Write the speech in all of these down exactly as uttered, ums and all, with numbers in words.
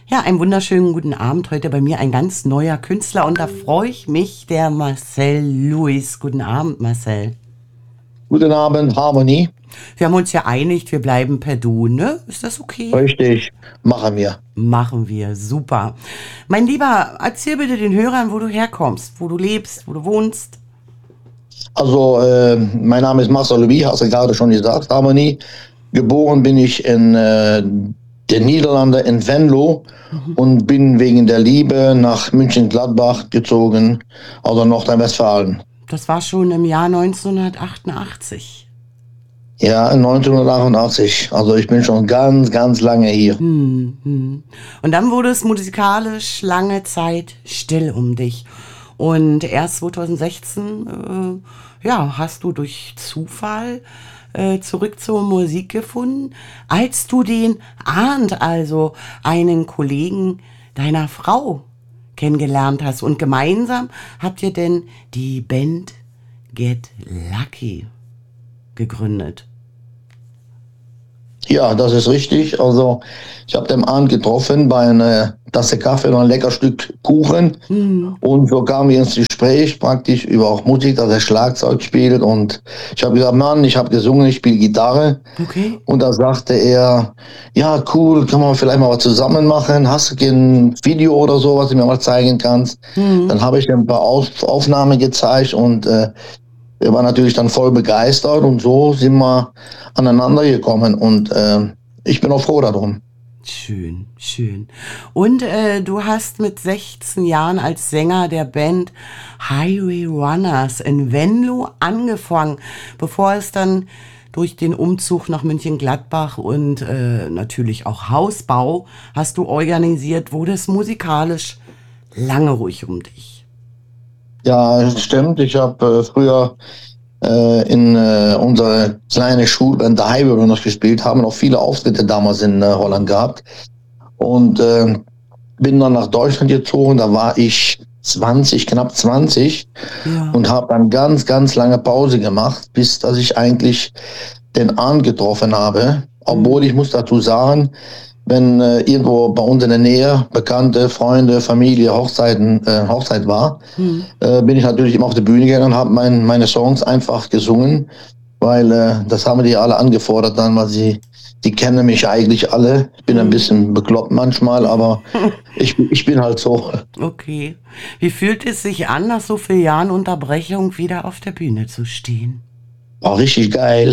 Ja, einen wunderschönen guten Abend. Heute bei mir ein ganz neuer Künstler und da freue ich mich, der Marcel Lewis. Guten Abend, Marcel. Guten Abend, Harmony. Wir haben uns ja einigt, wir bleiben per Du, ne? Ist das okay? Richtig, machen wir. Machen wir, super. Mein Lieber, erzähl bitte den Hörern, wo du herkommst, wo du lebst, wo du wohnst. Also, äh, mein Name ist Marcel Lewis, hast du gerade schon gesagt, Harmony. Geboren bin ich in äh, den Niederlanden, in Venlo, Mhm. und bin wegen der Liebe nach München-Gladbach gezogen, also Nordrhein-Westfalen. Das war schon im Jahr neunzehnhundertachtundachtzig. Ja, neunzehnhundertachtundachtzig. Also ich bin schon ganz, ganz lange hier. Hm, hm. Und dann wurde es musikalisch lange Zeit still um dich. Und erst zweitausendsechzehn, äh, ja, hast du durch Zufall äh, zurück zur Musik gefunden, als du den Arndt, also einen Kollegen deiner Frau, kennengelernt hast. Und gemeinsam habt ihr denn die Band Get Lucky gegründet. Ja, das ist richtig. Also ich habe den Arndt getroffen bei einer Tasse Kaffee und ein lecker Stück Kuchen. Mhm. Und so kamen wir ins Gespräch praktisch über auch Musik, dass er Schlagzeug spielt. Und ich habe gesagt, Mann, ich habe gesungen, ich spiele Gitarre. Okay. Und da sagte er, ja, cool, können wir vielleicht mal was zusammen machen? Hast du kein Video oder so, was du mir mal zeigen kannst? Mhm. Dann habe ich ihm ein paar Auf Aufnahmen gezeigt und äh, er war natürlich dann voll begeistert und so sind wir aneinander gekommen und äh, ich bin auch froh darum. Schön, schön. Und äh, du hast mit sechzehn Jahren als Sänger der Band Highway Runners in Venlo angefangen, bevor es dann durch den Umzug nach München-Gladbach und äh, natürlich auch Hausbau hast du organisiert, wurde es musikalisch lange ruhig um dich. Ja, stimmt. Ich habe äh, früher äh, in äh, unserer kleinen Schulband der Highway Runners gespielt, haben auch viele Auftritte damals in äh, Holland gehabt und äh, bin dann nach Deutschland gezogen. Da war ich zwanzig, knapp zwanzig, Ja. und habe dann ganz, ganz lange Pause gemacht, bis dass ich eigentlich den Arndt getroffen habe. Obwohl ich muss dazu sagen, wenn äh, irgendwo bei uns in der Nähe Bekannte, Freunde, Familie, Hochzeiten, äh, Hochzeit war, Hm. äh, bin ich natürlich immer auf die Bühne gegangen und habe mein, meine Songs einfach gesungen, weil äh, das haben die alle angefordert dann, weil sie, die kennen mich eigentlich alle. Ich bin ein bisschen bekloppt manchmal, aber ich, ich bin halt so. Okay. Wie fühlt es sich an, nach so vielen Jahren Unterbrechung wieder auf der Bühne zu stehen? War richtig geil.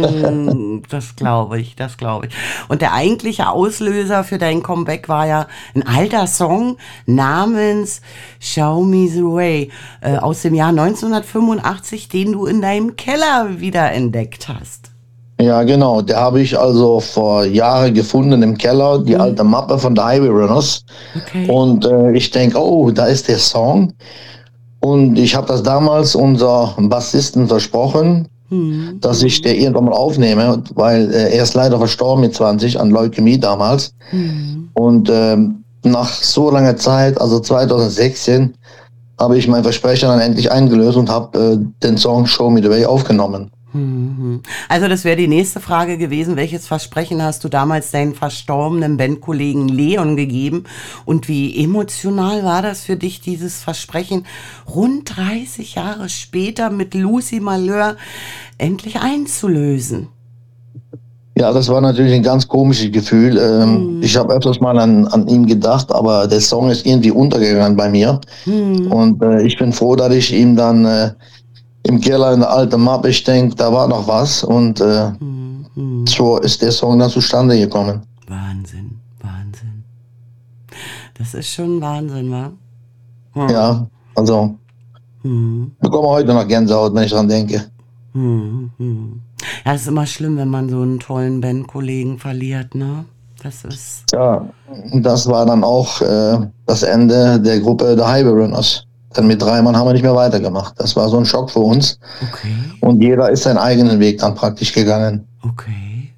Mm, Das glaube ich, das glaube ich. Und der eigentliche Auslöser für dein Comeback war ja ein alter Song namens Show Me the Way äh, aus dem Jahr neunzehnhundertfünfundachtzig, den du in deinem Keller wiederentdeckt hast. Ja, genau. Der habe ich also vor Jahren gefunden im Keller, die alte Mappe von der Highway Runners. Okay. Und äh, ich denke, oh, da ist der Song. Und ich habe das damals unser Bassisten versprochen, Hm. dass ich der irgendwann mal aufnehme, weil äh, er ist leider verstorben mit zwanzig an Leukämie damals. Hm. Und ähm, nach so langer Zeit, also zweitausendsechzehn, habe ich mein Versprechen dann endlich eingelöst und habe äh, den Song Show Me the Way aufgenommen. Mhm. Also das wäre die nächste Frage gewesen. Welches Versprechen hast du damals deinen verstorbenen Bandkollegen Leon gegeben? Und wie emotional war das für dich, dieses Versprechen rund dreißig Jahre später mit Lucy Malheur endlich einzulösen? Ja, das war natürlich ein ganz komisches Gefühl. Ähm, Mhm. Ich habe öfters mal an, an ihn gedacht, aber der Song ist irgendwie untergegangen bei mir. Mhm. Und äh, ich bin froh, dass ich ihm dann äh, im Keller in der alten Mappe, ich denke, da war noch was. Und äh, Mhm. so ist der Song dann zustande gekommen. Wahnsinn, Wahnsinn. Das ist schon Wahnsinn, wa? Hm. Ja, also Mhm. ich bekomme heute noch Gänsehaut, wenn ich dran denke. Hm, hm. Ja, es ist immer schlimm, wenn man so einen tollen Bandkollegen verliert, ne? Das ist. Ja, und das war dann auch äh, das Ende der Gruppe der Highway Runners. Denn mit drei Mann haben wir nicht mehr weitergemacht. Das war so ein Schock für uns. Okay, Und jeder ist seinen eigenen Weg dann praktisch gegangen. okay.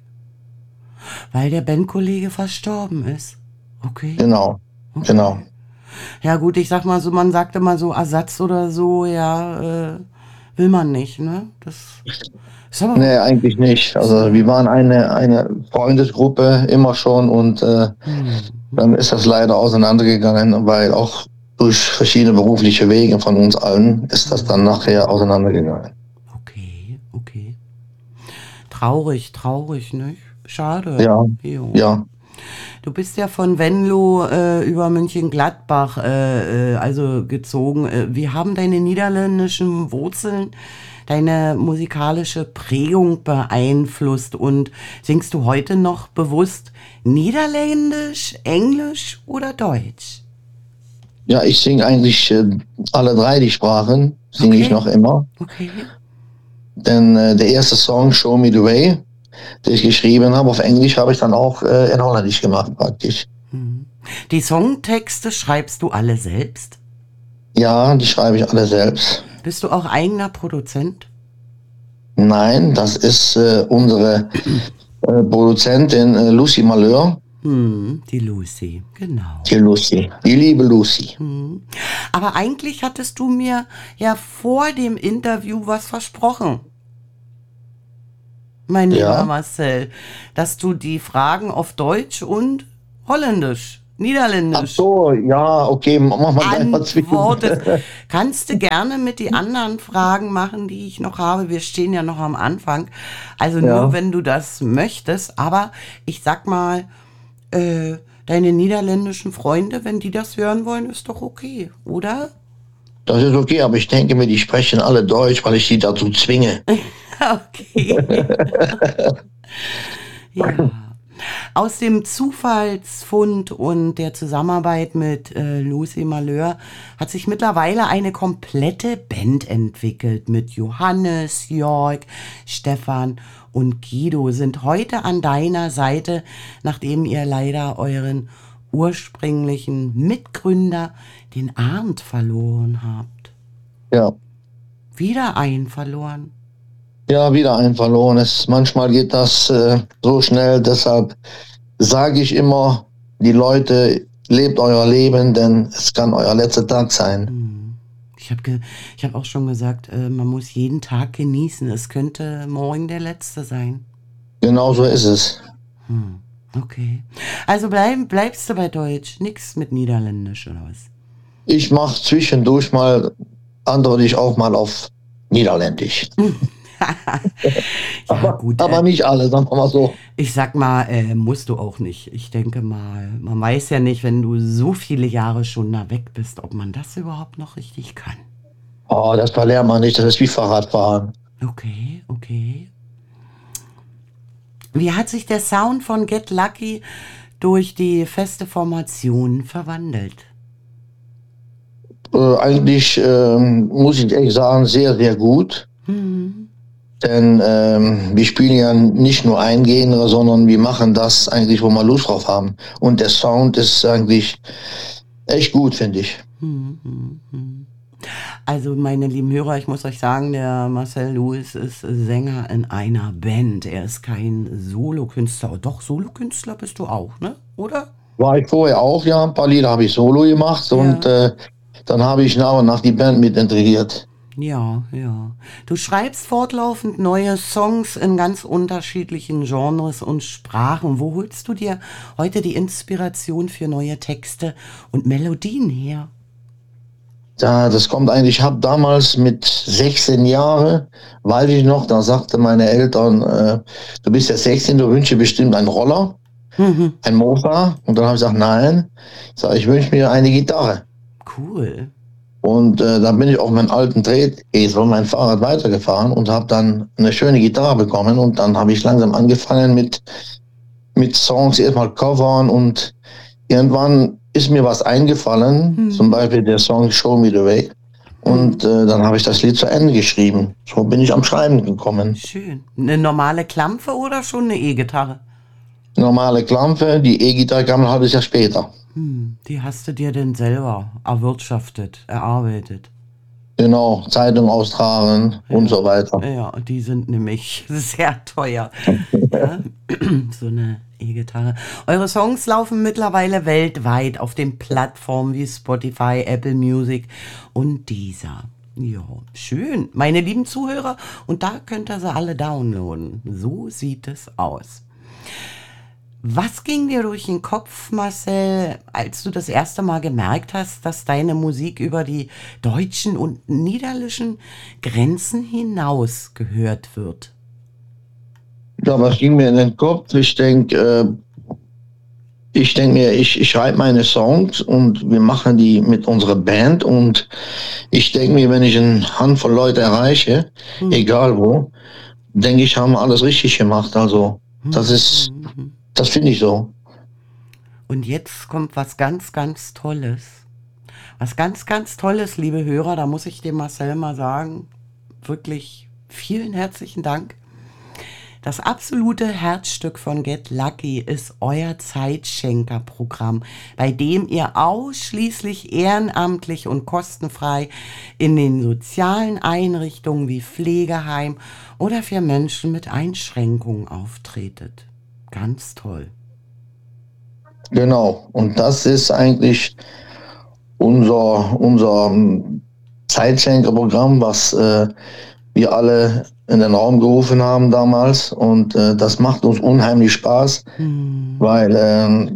Weil der Bandkollege verstorben ist. Okay. Genau, okay. genau. Ja gut, ich sag mal so, man sagt immer so Ersatz oder so, ja, äh, will man nicht, ne? Das ist aber Nee, eigentlich nicht. Also wir waren eine, eine Freundesgruppe immer schon und äh, dann ist das leider auseinandergegangen, weil auch durch verschiedene berufliche Wege von uns allen ist das dann nachher auseinandergegangen. okay, okay. Traurig, traurig, nicht? Schade. Ja, Jo. ja. Du bist ja von Venlo äh, über Mönchengladbach äh, äh, also gezogen. Äh, Wie haben deine niederländischen Wurzeln deine musikalische Prägung beeinflusst? Und singst du heute noch bewusst Niederländisch, Englisch oder Deutsch? Ja, ich singe eigentlich äh, alle drei die Sprachen, singe Okay. ich noch immer. Okay. Denn äh, der erste Song, Show Me the Way, den ich geschrieben habe, auf Englisch habe ich dann auch äh, in Holländisch gemacht praktisch. Die Songtexte schreibst du alle selbst? Ja, die schreibe ich alle selbst. Bist du auch eigener Produzent? Nein, das ist äh, unsere äh, Produzentin äh, Lucy Malheur. Hm, die Lucy, genau. Die Lucy, die liebe Lucy. Aber eigentlich hattest du mir ja vor dem Interview was versprochen, mein Ja. lieber Marcel, dass du die Fragen auf Deutsch und Holländisch, Ach Niederländisch so, ja, okay, mach mal gleich mal zwischen. antwortest. Kannst du gerne mit die anderen Fragen machen, die ich noch habe. Wir stehen ja noch am Anfang. Also nur, Ja. wenn du das möchtest. Aber ich sag mal, äh, deine niederländischen Freunde, wenn die das hören wollen, ist doch okay, oder? Das ist okay, aber ich denke mir, die sprechen alle Deutsch, weil ich sie dazu zwinge. Okay. Ja. Aus dem Zufallsfund und der Zusammenarbeit mit äh, Lucy Malheur hat sich mittlerweile eine komplette Band entwickelt. Mit Johannes, Jörg, Stefan und Guido sind heute an deiner Seite, nachdem ihr leider euren ursprünglichen Mitgründer, den Arndt, verloren habt. Ja. Wieder einen verloren. Ja, wieder ein verlorenes. Manchmal geht das äh, so schnell, deshalb sage ich immer, die Leute, lebt euer Leben, denn es kann euer letzter Tag sein. Ich habe ge ich hab auch schon gesagt, äh, man muss jeden Tag genießen. Es könnte morgen der letzte sein. Genau so ist es. Okay. Also bleib, bleibst du bei Deutsch, nix mit Niederländisch oder was? Ich mache zwischendurch mal, antworte ich auch mal auf Niederländisch. Ja, gut. Aber äh, nicht alle, sagen wir mal so. Ich sag mal, äh, musst du auch nicht. Ich denke mal, man weiß ja nicht, wenn du so viele Jahre schon da weg bist, ob man das überhaupt noch richtig kann. Oh, das verlernt man nicht, das ist wie Fahrradfahren. Okay, okay. Wie hat sich der Sound von Get Lucky durch die feste Formation verwandelt? Äh, eigentlich ähm, muss ich ehrlich sagen, sehr, sehr gut. Denn ähm, wir spielen ja nicht nur ein Genre, sondern wir machen das eigentlich, wo wir Lust drauf haben. Und der Sound ist eigentlich echt gut, finde ich. Also meine lieben Hörer, ich muss euch sagen, der Marcel Lewis ist Sänger in einer Band. Er ist kein Solokünstler. Doch, Solokünstler bist du auch, ne? Oder? War ich vorher auch, ja, ein paar Lieder habe ich solo gemacht Ja. und äh, dann habe ich nach und nach die Band mit integriert. Ja, ja. Du schreibst fortlaufend neue Songs in ganz unterschiedlichen Genres und Sprachen. Wo holst du dir heute die Inspiration für neue Texte und Melodien her? Ja, das kommt eigentlich, ich habe damals mit sechzehn Jahren, weiß ich noch, da sagte meine Eltern, äh, du bist ja sechzehn, du wünschst dir bestimmt einen Roller, ein Mofa. Und dann habe ich gesagt, nein, ich sage, ich wünsche mir eine Gitarre. Cool. Und äh, dann bin ich auf meinen alten Tretesel, mein Fahrrad weitergefahren und habe dann eine schöne Gitarre bekommen. Und dann habe ich langsam angefangen mit, mit Songs erstmal covern. Und irgendwann ist mir was eingefallen, zum Beispiel der Song Show Me the Way. Und äh, dann habe ich das Lied zu Ende geschrieben. So bin ich am Schreiben gekommen. Schön. Eine normale Klampfe oder schon eine E-Gitarre? Normale Klampe, die E-Gitarre kam ein halbes Jahr später. Die hast du dir denn selber erwirtschaftet, erarbeitet? Genau, Zeitung austragen und so weiter. Ja, die sind nämlich sehr teuer. Ja, so eine E-Gitarre. Eure Songs laufen mittlerweile weltweit auf den Plattformen wie Spotify, Apple Music und Deezer. Ja, schön. Meine lieben Zuhörer, und da könnt ihr sie alle downloaden. So sieht es aus. Was ging dir durch den Kopf, Marcel, als du das erste Mal gemerkt hast, dass deine Musik über die deutschen und niederländischen Grenzen hinaus gehört wird? Ja, was ging mir in den Kopf? Ich denke, äh, ich denke mir, ich, ich schreibe meine Songs und wir machen die mit unserer Band und ich denke mir, wenn ich eine Handvoll Leute erreiche, Hm. egal wo, denke ich, haben wir alles richtig gemacht. Also, das ist, Mhm. das finde ich so. Und jetzt kommt was ganz, ganz Tolles. Was ganz, ganz Tolles, liebe Hörer, da muss ich dem Marcel mal sagen, wirklich vielen herzlichen Dank. Das absolute Herzstück von Get Lucky ist euer Zeitschenker-Programm, bei dem ihr ausschließlich ehrenamtlich und kostenfrei in den sozialen Einrichtungen wie Pflegeheim oder für Menschen mit Einschränkungen auftretet. Ganz toll. Genau. Und das ist eigentlich unser, unser Zeitschenker-Programm, was äh, wir alle in den Raum gerufen haben damals. Und äh, das macht uns unheimlich Spaß, Hm. weil äh,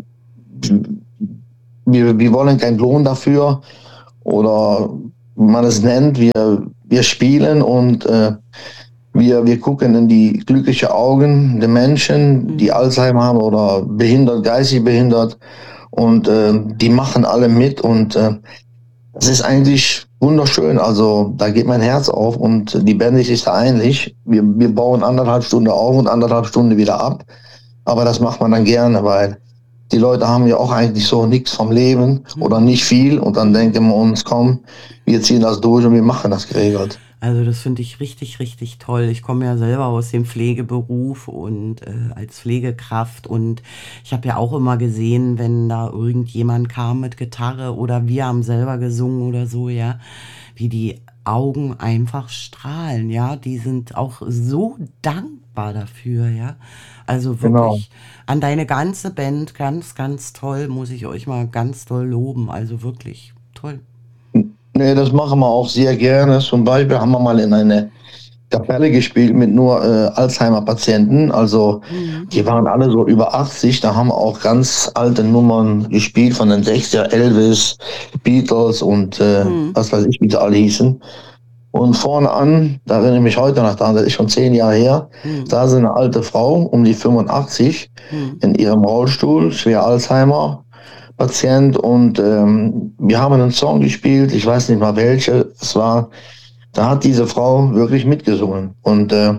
wir, wir wollen keinen Lohn dafür oder wie man es nennt. Wir, wir spielen und äh, wir, wir gucken in die glücklichen Augen der Menschen, die Alzheimer haben oder behindert, geistig behindert. Und äh, die machen alle mit und äh, das ist eigentlich wunderschön. Also da geht mein Herz auf und die Band ist sich da einig. Wir, wir bauen anderthalb Stunden auf und anderthalb Stunden wieder ab. Aber das macht man dann gerne, weil die Leute haben ja auch eigentlich so nichts vom Leben oder nicht viel. Und dann denken wir uns, komm, wir ziehen das durch und wir machen das geregelt. Also das finde ich richtig, richtig toll. Ich komme ja selber aus dem Pflegeberuf und äh, als Pflegekraft und ich habe ja auch immer gesehen, wenn da irgendjemand kam mit Gitarre oder wir haben selber gesungen oder so, ja, wie die Augen einfach strahlen, ja. Die sind auch so dankbar dafür, ja. Also Genau. wirklich an deine ganze Band, ganz, ganz toll, muss ich euch mal ganz toll loben. Also wirklich toll. Nee, das machen wir auch sehr gerne. Zum Beispiel haben wir mal in eine Kapelle gespielt mit nur äh, Alzheimer-Patienten. Also Mhm. die waren alle so über achtzig. Da haben wir auch ganz alte Nummern gespielt von den sechziger, Elvis, Beatles und äh, Mhm. was weiß ich, wie sie alle hießen. Und vorne an, da erinnere ich mich heute noch dran, das ist schon zehn Jahre her, Mhm. da ist eine alte Frau um die fünfundachtzig Mhm. in ihrem Rollstuhl, schwer Alzheimer. Patient und ähm, wir haben einen Song gespielt, ich weiß nicht mal welche, es war, da hat diese Frau wirklich mitgesungen und äh,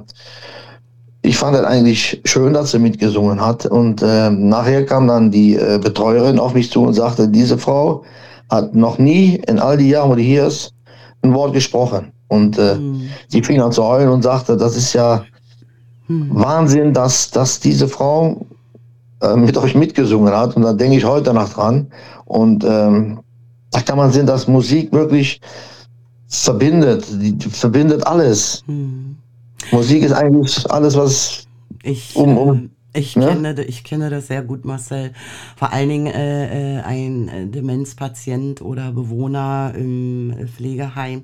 ich fand es eigentlich schön, dass sie mitgesungen hat und äh, nachher kam dann die äh, Betreuerin auf mich zu und sagte, diese Frau hat noch nie in all die Jahren, wo die hier ist, ein Wort gesprochen und äh, Mhm. sie fing an zu heulen und sagte, das ist ja Mhm. Wahnsinn, dass, dass diese Frau mit euch mitgesungen hat und da denke ich heute noch dran und ähm, da kann man sehen, dass Musik wirklich verbindet, die, die verbindet alles. Mhm. Musik ist eigentlich alles, was Ich, um, äh, um ich, ne? kenne, ich kenne das sehr gut, Marcel. Vor allen Dingen äh, äh, ein äh, Demenzpatient oder Bewohner im äh, Pflegeheim.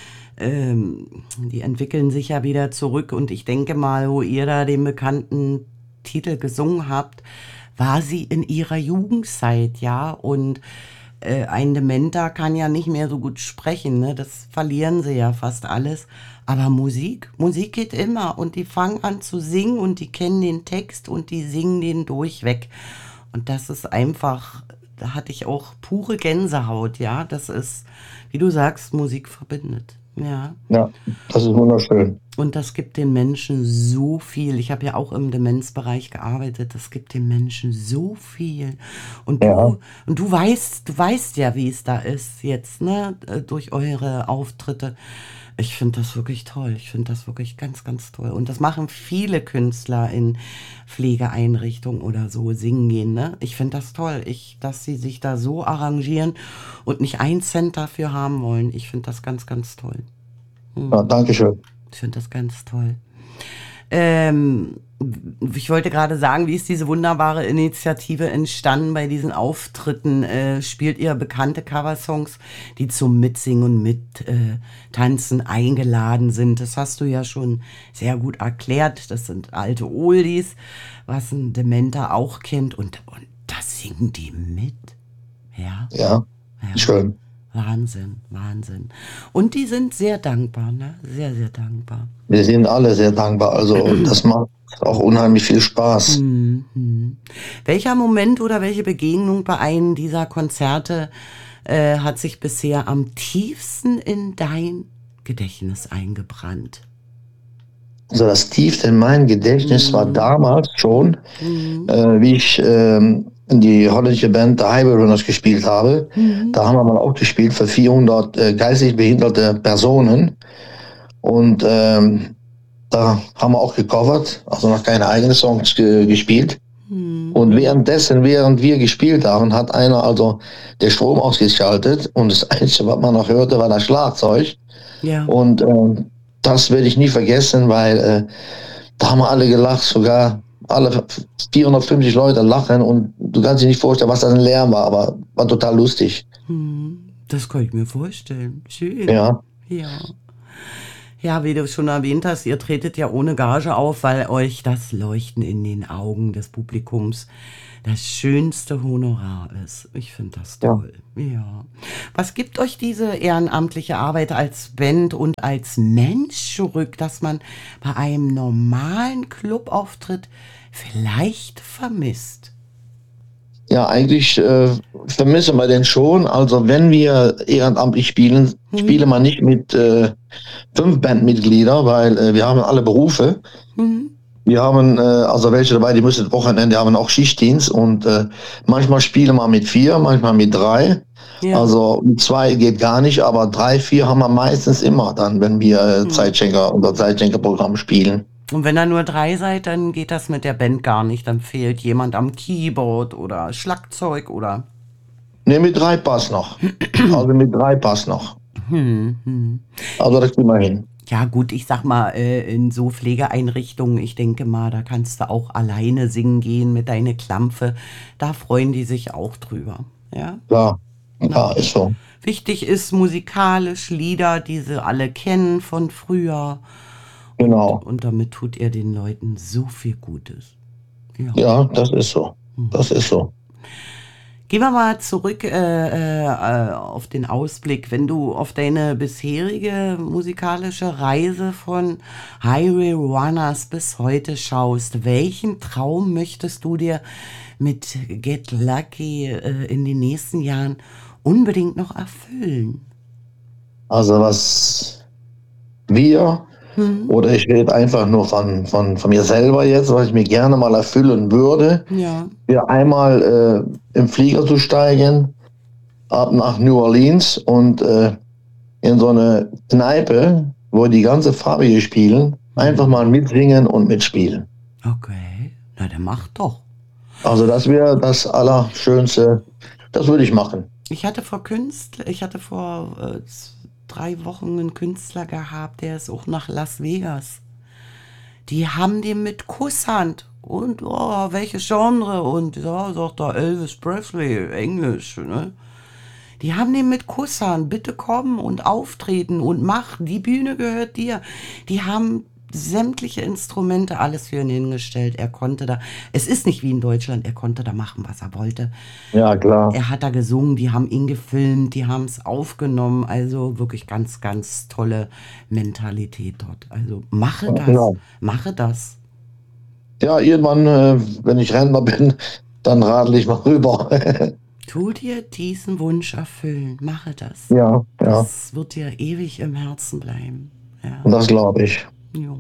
Ähm, die entwickeln sich ja wieder zurück und ich denke mal, wo ihr da den bekannten Titel gesungen habt, war sie in ihrer Jugendzeit, ja, und äh, ein Dementer kann ja nicht mehr so gut sprechen, ne? Das verlieren sie ja fast alles. Aber Musik, Musik geht immer und die fangen an zu singen und die kennen den Text und die singen den durchweg. Und das ist einfach, da hatte ich auch pure Gänsehaut, ja. Das ist, wie du sagst, Musik verbindet. Ja. Ja, das ist wunderschön. Und das gibt den Menschen so viel. Ich habe ja auch im Demenzbereich gearbeitet. Das gibt den Menschen so viel. Und du, Ja, und du weißt, du weißt ja, wie es da ist jetzt, ne? äh, Durch eure Auftritte. Ich finde das wirklich toll. Ich finde das wirklich ganz, ganz toll. Und das machen viele Künstler in Pflegeeinrichtungen oder so, singen gehen, ne? Ich finde das toll, ich, dass sie sich da so arrangieren und nicht einen Cent dafür haben wollen. Ich finde das ganz, ganz toll. ja, danke schön. Ich finde das ganz toll. Ähm, ich wollte gerade sagen, wie ist diese wunderbare Initiative entstanden bei diesen Auftritten? Äh, spielt ihr bekannte Coversongs, die zum Mitsingen und Mittanzen äh, eingeladen sind? Das hast du ja schon sehr gut erklärt. Das sind alte Oldies, was ein Dementer auch kennt. Und, und da singen die mit. Ja. Ja, Ja. schön. Wahnsinn, Wahnsinn. Und die sind sehr dankbar, ne? Sehr, sehr dankbar. Wir sind alle sehr dankbar. Also das macht auch unheimlich viel Spaß. Mhm. Welcher Moment oder welche Begegnung bei einem dieser Konzerte äh, hat sich bisher am tiefsten in dein Gedächtnis eingebrannt? Also das tiefste in meinem Gedächtnis Mhm. war damals schon, Mhm. äh, wie ich ähm, in die holländische Band The Highway Runners gespielt habe. Mhm. Da haben wir mal auch gespielt für vierhundert äh, geistig behinderte Personen. Und ähm, da haben wir auch gecovert, also noch keine eigenen Songs ge gespielt. Mhm. Und währenddessen, während wir gespielt haben, hat einer also den Strom ausgeschaltet und das Einzige, was man noch hörte, war das Schlagzeug. Ja. Und ähm, das werde ich nie vergessen, weil äh, da haben wir alle gelacht, sogar alle vierhundertfünfzig Leute lachen und du kannst dir nicht vorstellen, was das ein Lärm war, aber war total lustig. Mhm. Das kann ich mir vorstellen. Schön. Ja. Ja. Ja, wie du schon erwähnt hast, ihr tretet ja ohne Gage auf, weil euch das Leuchten in den Augen des Publikums das schönste Honorar ist. Ich finde das toll. Ja. ja. Was gibt euch diese ehrenamtliche Arbeit als Band und als Mensch zurück, dass man bei einem normalen Clubauftritt vielleicht vermisst? Ja, eigentlich äh, vermissen wir den schon. Also wenn wir ehrenamtlich spielen, mhm. spielen wir nicht mit äh, fünf Bandmitgliedern, weil äh, wir haben alle Berufe. Mhm. Wir haben äh, also welche dabei, die müssen das Wochenende haben auch Schichtdienst und äh, manchmal spielen wir mit vier, manchmal mit drei. Ja. Also mit zwei geht gar nicht, aber drei, vier haben wir meistens immer dann, wenn wir äh, mhm. Zeitschenker unser Zeitschenkerprogramm spielen. Und wenn ihr nur drei seid, dann geht das mit der Band gar nicht. Dann fehlt jemand am Keyboard oder Schlagzeug oder... Ne, mit drei passt noch. Also mit drei passt noch. Hm, hm. Also das kriegen wir hin. Ja gut, ich sag mal, in so Pflegeeinrichtungen, ich denke mal, da kannst du auch alleine singen gehen mit deiner Klampfe. Da freuen die sich auch drüber. Ja, ja, ja ist so. Wichtig ist musikalisch Lieder, die sie alle kennen von früher. Genau. Und, und damit tut ihr den Leuten so viel Gutes. Ja, ja das ist so. Das ist so. Gehen wir mal zurück äh, äh, auf den Ausblick. Wenn du auf deine bisherige musikalische Reise von Highway Runners bis heute schaust, welchen Traum möchtest du dir mit Get Lucky äh, in den nächsten Jahren unbedingt noch erfüllen? Also was wir... Hm. Oder ich rede einfach nur von, von, von mir selber jetzt, was ich mir gerne mal erfüllen würde. Ja. Wir einmal äh, im Flieger zu steigen, ab nach New Orleans und äh, in so eine Kneipe, wo die ganze Familie spielen, einfach mal mitsingen und mitspielen. Okay, na dann mach doch. Also das wäre das Allerschönste, das würde ich machen. Ich hatte vor Künstler, ich hatte vor äh, drei Wochen einen Künstler gehabt, der ist auch nach Las Vegas. Die haben den mit Kusshand und oh, welche Genre und ja, sagt da Elvis Presley, Englisch, ne? Die haben den mit Kusshand, bitte kommen und auftreten und mach, die Bühne gehört dir. Die haben sämtliche Instrumente, alles für ihn hingestellt. Er konnte da, es ist nicht wie in Deutschland, er konnte da machen, was er wollte. Ja, klar. Er hat da gesungen, die haben ihn gefilmt, die haben es aufgenommen. Also wirklich ganz, ganz tolle Mentalität dort. Also mache das, ja. mache das. Ja, irgendwann, äh, wenn ich Rentner bin, dann radel ich mal rüber. Tu dir diesen Wunsch erfüllen, mache das. Ja, ja. Das wird dir ewig im Herzen bleiben. Ja. Und das glaube ich. Jo.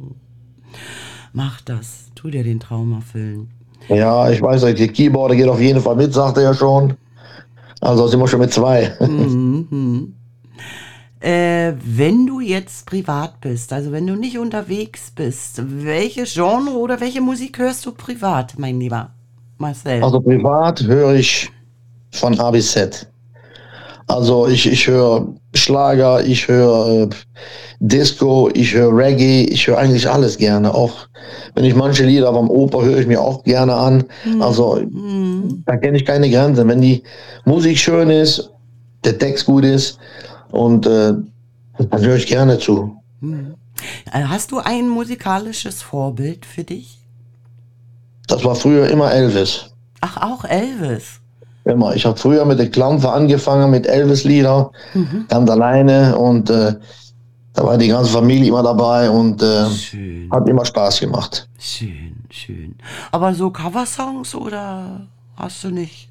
Mach das, tu dir den Traum erfüllen. Ja, ich weiß, die Keyboarder geht auf jeden Fall mit, sagt er ja schon. Also sind wir schon mit zwei. Mhm. Äh, wenn du jetzt privat bist, also wenn du nicht unterwegs bist, welche Genre oder welche Musik hörst du privat, mein lieber Marcel? Also privat höre ich von A bis Z. Also ich, ich höre Schlager, ich höre äh, Disco, ich höre Reggae, ich höre eigentlich alles gerne. Auch wenn ich manche Lieder vom Oper höre ich mir auch gerne an. Also Mhm. da kenne ich keine Grenze. Wenn die Musik schön ist, der Text gut ist und äh, dann höre ich gerne zu. Mhm. Äh, Hast du ein musikalisches Vorbild für dich? Das war früher immer Elvis. Ach, auch Elvis. Immer. Ich habe früher mit der Klampfe angefangen, mit Elvis-Lieder, Mhm. ganz alleine und äh, da war die ganze Familie immer dabei und äh, Schön, hat immer Spaß gemacht. schön, schön. Aber so Coversongs oder hast du nicht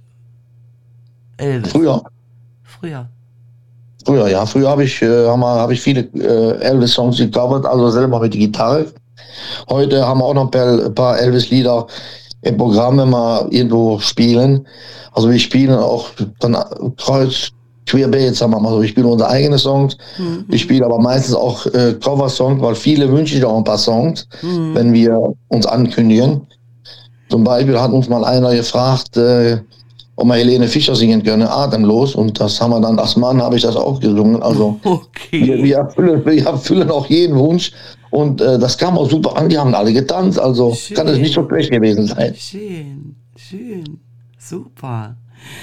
Elvis? Früher, Früher. früher, ja, früher habe ich, äh, hab hab ich viele äh, Elvis-Songs gecovert, also selber mit der Gitarre. Heute haben wir auch noch ein paar, ein paar Elvis-Lieder im Programm, wenn wir irgendwo spielen. Also wir spielen auch dann kreuz, querbeet, sagen wir mal so. Wir spielen unsere eigenen Songs. Mhm. Ich spiele aber meistens auch äh, Cover-Songs, weil viele wünschen sich auch ein paar Songs, Mhm. wenn wir uns ankündigen. Zum Beispiel hat uns mal einer gefragt, äh, ob wir Helene Fischer singen können, Atemlos. Und das haben wir dann, als Mann habe ich das auch gesungen. Also wir, Okay. wir, erfüllen, wir erfüllen auch jeden Wunsch. Und äh, das kam auch super an, die haben alle getanzt. Also kann es nicht so Schön, schlecht gewesen sein. schön, schön. Super.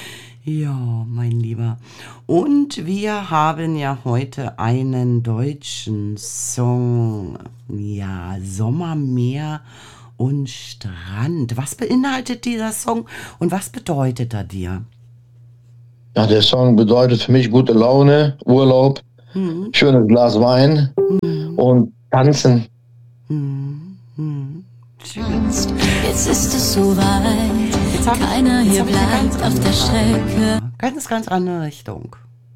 Ja, mein Lieber. Und wir haben ja heute einen deutschen Song. Ja, Sommermeer und Strand. Was beinhaltet dieser Song und was bedeutet er dir? Ja, der Song bedeutet für mich gute Laune, Urlaub, Hm, schönes Glas Wein hm, und tanzen. hm, hm. Schön. Jetzt ist es soweit, Jetzt hab ich, keiner jetzt hier hab ich eine ganz bleibt auf andere der Frage. Strecke. Ja, ganz, ganz andere Richtung.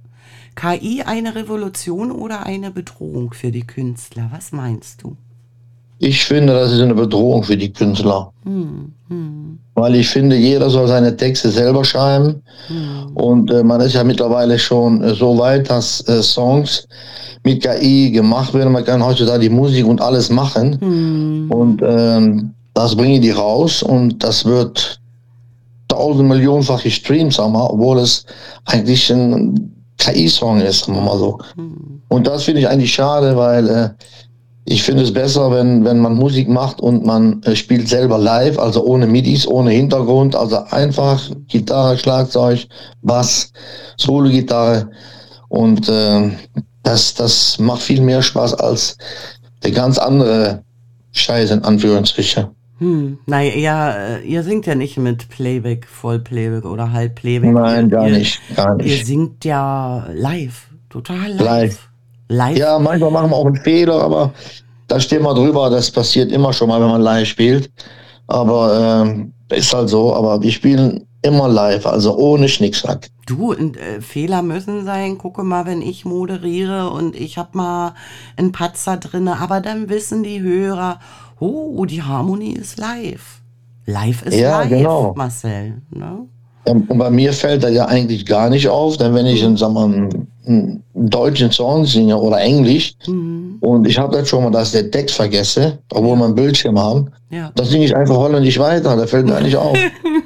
K I eine Revolution oder eine Bedrohung für die Künstler? Was meinst du? Ich finde, das ist eine Bedrohung für die Künstler. Hm, hm, Weil ich finde, jeder soll seine Texte selber schreiben. hm, Und äh, man ist ja mittlerweile schon äh, so weit, dass äh, Songs mit K I gemacht werden. Man kann heutzutage die Musik und alles machen. hm, Und ähm, das bringen die raus und das wird tausend Millionenfach gestreamt, sagen wir, obwohl es eigentlich ein K I-Song ist, sagen wir mal so. hm. Und das finde ich eigentlich schade, weil äh, ich finde es besser, wenn, wenn man Musik macht und man äh, spielt selber live, also ohne Midis, ohne Hintergrund, also einfach Gitarre, Schlagzeug, Bass, Solo-Gitarre und äh, das, das macht viel mehr Spaß als der ganz andere Scheiß in Anführungsstrichen. Hm. Naja, ihr singt ja nicht mit Playback, Vollplayback oder Halbplayback. Nein, ihr, gar ihr, nicht, gar ihr nicht. singt ja live, total live. Live. Live. Ja, manchmal machen wir auch einen Fehler, aber da stehen wir drüber, das passiert immer schon mal, wenn man live spielt. Aber ähm, ist halt so, aber wir spielen immer live, also ohne Schnickschnack. Du, und, äh, Fehler müssen sein. Gucke mal, wenn ich moderiere und ich hab mal einen Patzer drinne, aber dann wissen die Hörer, oh, die Harmonie ist live. Live ist Ja, live, genau. Marcel. Ne? Und bei mir fällt das ja eigentlich gar nicht auf, denn wenn ich einen, sag mal, einen, einen deutschen Song singe oder Englisch Mhm. und ich habe das schon mal, dass ich den Text vergesse, obwohl wir einen Bildschirm haben, Ja. dann singe ich einfach holländisch weiter, da fällt mir nicht auf.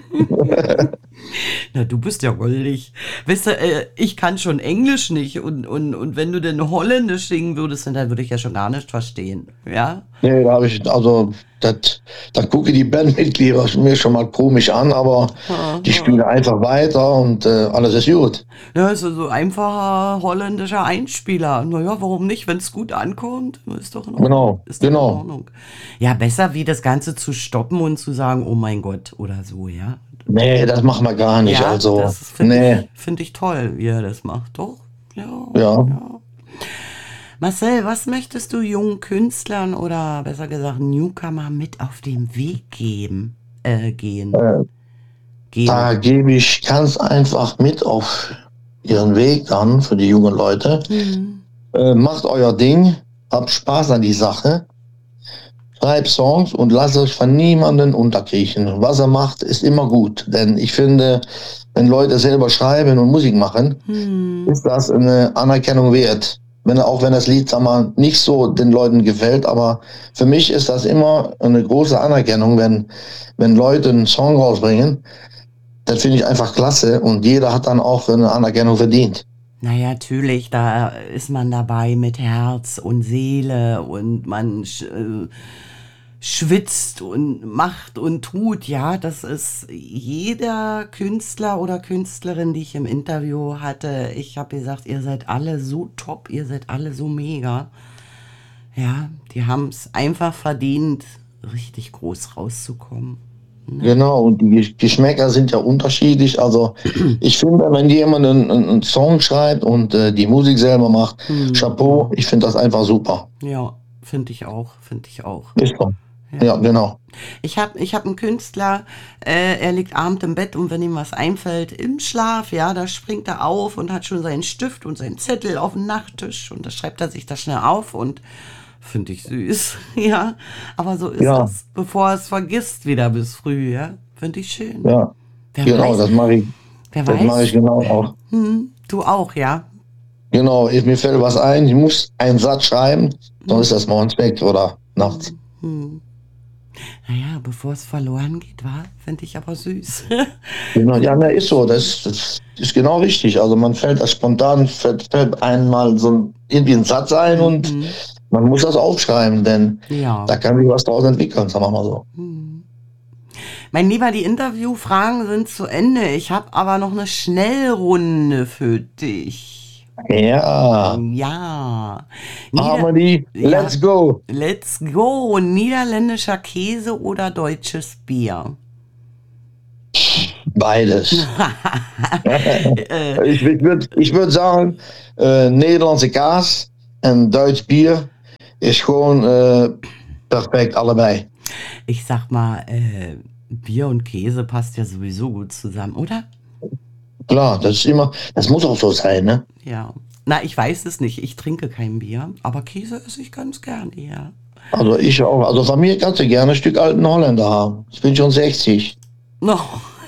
Na, du bist ja goldig. Weißt du, äh, ich kann schon Englisch nicht und, und, und wenn du denn Holländisch singen würdest, dann würde ich ja schon gar nicht verstehen. Ja? Nee, da habe ich, also, das, da gucke die Bandmitglieder mir schon mal komisch an, aber die spielen einfach weiter und äh, alles ist gut. Ja, ist so einfacher holländischer Einspieler. Naja, warum nicht? Wenn es gut ankommt, ist doch in Ordnung. Genau, Ist doch in genau. Ordnung. Ja, besser wie das Ganze zu stoppen und zu sagen, oh mein Gott, oder so, ja. Nee, das machen wir gar nicht. Ja, Also, das finde nee, ich, find ich toll, wie er das macht. Doch, ja. ja. Marcel, was möchtest du jungen Künstlern oder besser gesagt Newcomer mit auf den Weg geben? Äh, gehen. Äh, gehen. Da gebe ich ganz einfach mit auf ihren Weg dann für die jungen Leute. Mhm. Äh, macht euer Ding, habt Spaß an die Sache, schreibt Songs und lasst euch von niemandem unterkriechen. Was er macht, ist immer gut. Denn ich finde, wenn Leute selber schreiben und Musik machen, Mhm. ist das eine Anerkennung wert. Wenn, auch wenn das Lied, sag mal, nicht so den Leuten gefällt, aber für mich ist das immer eine große Anerkennung, wenn, wenn Leute einen Song rausbringen. Das finde ich einfach klasse und jeder hat dann auch eine Anerkennung verdient. Naja, natürlich, da ist man dabei mit Herz und Seele und man sch äh, schwitzt und macht und tut. Ja, das ist jeder Künstler oder Künstlerin, die ich im Interview hatte. Ich habe gesagt, ihr seid alle so top, ihr seid alle so mega. Ja, die haben es einfach verdient, richtig groß rauszukommen. Genau, und die Geschmäcker sind ja unterschiedlich. Also ich finde, wenn jemand einen, einen Song schreibt und äh, die Musik selber macht, Hm. Chapeau, ich finde das einfach super. Ja, finde ich auch, finde ich auch. Ist so. Ja. Ja, genau. Ich habe ich hab einen Künstler, äh, er liegt abends im Bett und wenn ihm was einfällt, im Schlaf, ja, da springt er auf und hat schon seinen Stift und seinen Zettel auf dem Nachttisch und da schreibt er sich das schnell auf und finde ich süß, ja. Aber so ist Ja. es, bevor er es vergisst wieder bis früh, ja. Finde ich schön. Ja, Wer genau, weiß, das mache ich. wer Das mache ich weiß, genau auch. hm, du auch, ja. Genau, ich, mir fällt was ein, ich muss einen Satz schreiben, sonst ist das morgens weg oder nachts. Hm. Naja, bevor es verloren geht, war, finde ich aber süß. Genau, ja, ne, ist so, das, das ist genau richtig. Also man fällt das spontan, fällt, fällt einmal so ein, irgendwie ein Satz ein und Mhm. man muss das aufschreiben, denn Ja. da kann sich was draus entwickeln, sagen wir mal so. Mein Lieber, die Interviewfragen sind zu Ende. Ich habe aber noch eine Schnellrunde für dich. Ja, Ja. Nieder Harmony, ja. let's go. Let's go. Niederländischer Käse oder deutsches Bier? Beides. Äh, ich ich würde ich würd sagen, äh, Nederlandse kaas en Duits Bier ist gewoon äh, perfekt, allebei. ich sag mal, äh, Bier und Käse passt ja sowieso gut zusammen, oder? Klar, das ist immer, das muss auch so sein, ne? Ja. Na, ich weiß es nicht. Ich trinke kein Bier, aber Käse esse ich ganz gerne, ja. Also ich auch. Also von mir kannst du gerne ein Stück alten Holländer haben. Ich bin schon sechzig. No.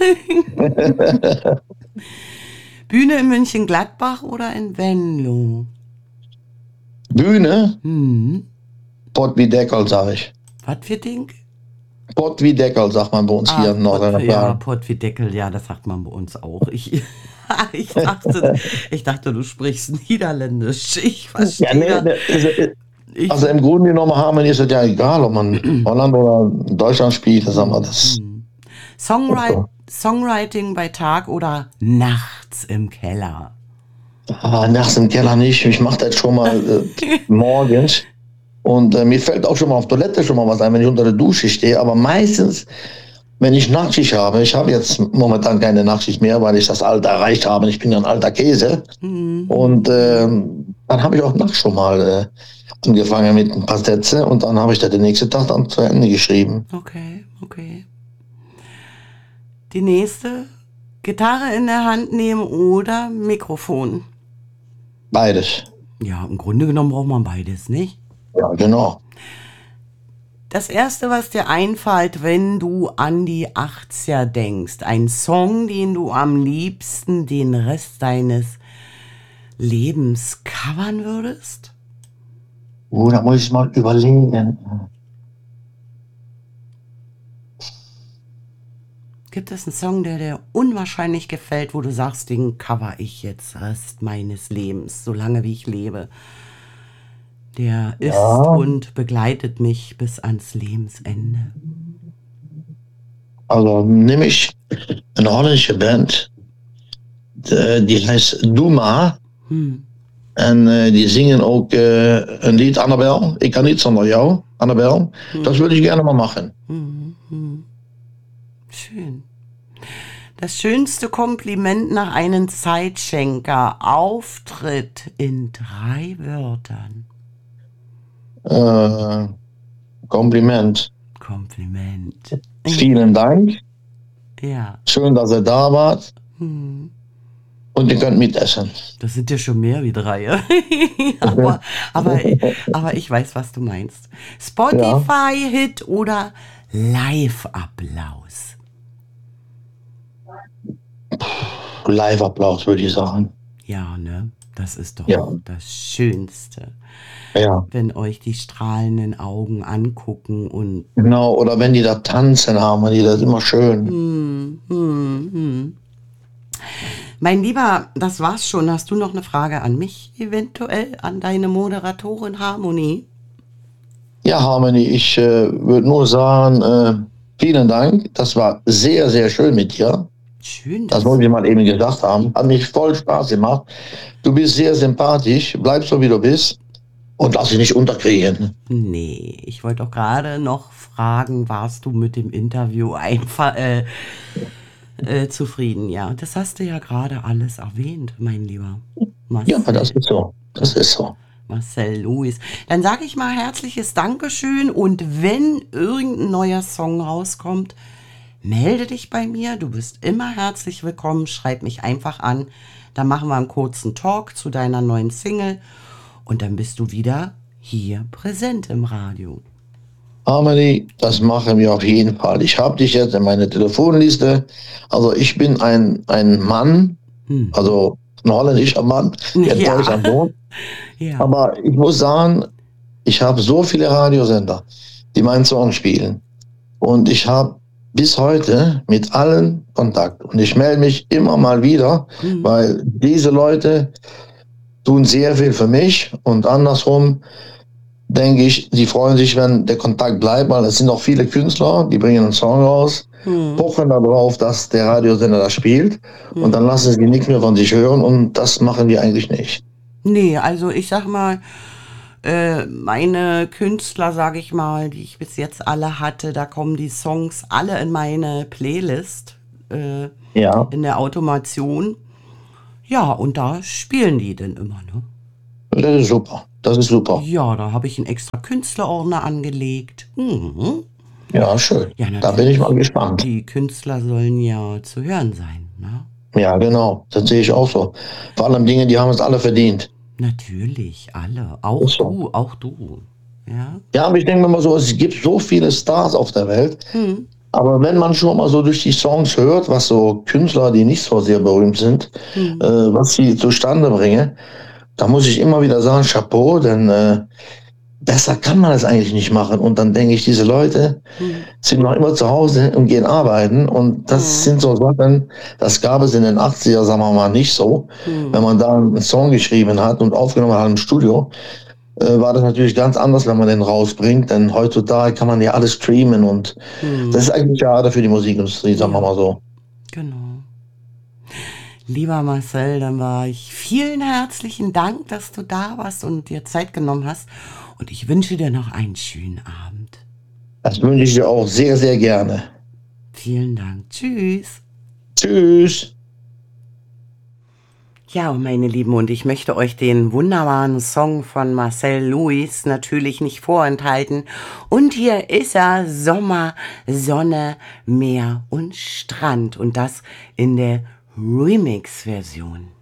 Bühne in München-Gladbach oder in Venlo? Bühne, Hm. Pott wie Deckel, sag ich. Was für Ding? Pott wie Deckel, sagt man bei uns hier in Pott, ja, Nordrhein-Westfalen. Pott wie Deckel, ja, das sagt man bei uns auch. Ich, ich, dachte, ich dachte, du sprichst Niederländisch. Ich verstehe. Ja, nee, das. ne, ist, ist, Ich, also im Grunde genommen haben ist es ja egal, ob man Holland oder Deutschland spielt, das haben wir das. Songwri Songwriting bei Tag oder nachts im Keller? Ah, nachts im Keller nicht. Ich mache das schon mal äh, morgens. Und äh, mir fällt auch schon mal auf Toilette schon mal was ein, wenn ich unter der Dusche stehe. Aber meistens, wenn ich Nachtschicht habe, ich habe jetzt momentan keine Nachtschicht mehr, weil ich das Alter erreicht habe. Ich bin ja ein alter Käse. Mhm. Und ähm, dann habe ich auch nachts schon mal äh, angefangen mit ein paar Sätze und dann habe ich das den nächsten Tag dann zu Ende geschrieben. Okay, okay. Die nächste, Gitarre in der Hand nehmen oder Mikrofon? Beides. Ja, im Grunde genommen braucht man beides, nicht? Ja, genau. Das erste, was dir einfällt, wenn du an die achtziger denkst, ein Song, den du am liebsten den Rest deines Lebens covern würdest? Oh, da muss ich mal überlegen. Gibt es einen Song, der dir unwahrscheinlich gefällt, wo du sagst, den cover ich jetzt Rest meines Lebens, solange wie ich lebe? Der ist Ja. und begleitet mich bis ans Lebensende. Also nehme ich eine holländische Band, äh, die heißt Duma. Hm. En äh, die singen ook äh, ein Lied, Annabel. Ich kann nicht zonder jou, Annabel. Das würde ich gerne mal machen. Hm, hm. Schön. Das schönste Kompliment nach einem Zeitschenker. Auftritt in drei Wörtern. Äh, Kompliment. Kompliment. Vielen Dank. Ja. Schön, dass ihr da wart. Hm. Und ihr könnt mitessen. Das sind ja schon mehr wie drei. ja. aber, aber, aber ich weiß, was du meinst. Spotify-Hit oder Live-Applaus? Live-Applaus, würde ich sagen. Ja, ne? Das ist doch Ja. das Schönste. Ja, Wenn euch die strahlenden Augen angucken und genau. Oder wenn die da tanzen haben, die das ist immer schön. hm, hm, hm. Mein Lieber, das war's schon. Hast du noch eine Frage an mich, eventuell an deine Moderatorin Harmonie? Ja, Harmony, ich äh, würde nur sagen, äh, vielen Dank. Das war sehr, sehr schön mit dir. Schön, Das dass wollte ich mal eben gesagt haben. Hat mich voll Spaß gemacht. Du bist sehr sympathisch. Bleib so, wie du bist. Und lass dich nicht unterkriegen. Nee, ich wollte doch gerade noch fragen, warst du mit dem Interview einfach äh, äh, zufrieden? Ja, das hast du ja gerade alles erwähnt, mein Lieber. Ja, Marcel, das ist so. Das ist so. Marcel Louis. Dann sage ich mal herzliches Dankeschön und wenn irgendein neuer Song rauskommt, melde dich bei mir. Du bist immer herzlich willkommen. Schreib mich einfach an. Dann machen wir einen kurzen Talk zu deiner neuen Single. Und dann bist du wieder hier präsent im Radio. Harmony, das machen wir auf jeden Fall. Ich habe dich jetzt in meine Telefonliste. Also ich bin ein, ein Mann, Hm. also ein holländischer Mann, der Ja. Deutsch am Sohn. Ja. Aber ich muss sagen, ich habe so viele Radiosender, die meinen Song spielen. Und ich habe bis heute mit allen Kontakt. Und ich melde mich immer mal wieder, Hm. weil diese Leute tun sehr viel für mich. Und andersrum denke ich, die freuen sich, wenn der Kontakt bleibt, weil es sind auch viele Künstler, die bringen einen Song raus, Hm. pochen darauf, dass der Radiosender das spielt. Hm. Und dann lassen sie nichts mehr von sich hören. Und das machen wir eigentlich nicht. Nee, also ich sag mal, äh, meine Künstler, sage ich mal, die ich bis jetzt alle hatte, da kommen die Songs alle in meine Playlist, äh, Ja, in der Automation. Ja, und da spielen die dann immer, ne? das ist super. Das ist super. Ja, da habe ich einen extra Künstlerordner angelegt. Mhm. Ja, schön. Ja, Da bin ich mal gespannt. Die Künstler sollen ja zu hören sein, ne? Ja, genau. Das sehe ich auch so. Vor allem Dinge, die haben es alle verdient. Natürlich, alle. Auch Ist so. du, auch du. Ja. Ja, aber ich denke mir mal so, es gibt so viele Stars auf der Welt. Hm. Aber wenn man schon mal so durch die Songs hört, was so Künstler, die nicht so sehr berühmt sind, Hm. äh, was sie zustande bringen, da muss ich immer wieder sagen, Chapeau, denn äh, besser kann man das eigentlich nicht machen. Und dann denke ich, diese Leute Hm. sind noch immer zu Hause und gehen arbeiten. Und das Mhm. sind so Sachen, das gab es in den achtziger, sagen wir mal, nicht so. Hm. Wenn man da einen Song geschrieben hat und aufgenommen hat im Studio, äh, war das natürlich ganz anders, wenn man den rausbringt. Denn heutzutage kann man ja alles streamen und Hm. das ist eigentlich schade für die Musikindustrie, sagen wir mal so. Genau. Lieber Marcel, dann war ich vielen herzlichen Dank, dass du da warst und dir Zeit genommen hast. Und ich wünsche dir noch einen schönen Abend. Das wünsche ich dir auch sehr, sehr gerne. Vielen Dank. Tschüss. Tschüss. Ja, meine Lieben, und ich möchte euch den wunderbaren Song von Marcel Louis natürlich nicht vorenthalten. Und hier ist er, Sommer, Sonne, Meer und Strand. Und das in der Remix-Version.